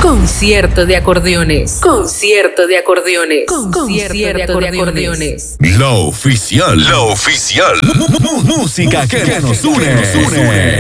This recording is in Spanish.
Concierto de acordeones. Concierto de acordeones. Concierto de acordeones. La oficial. Música que nos une.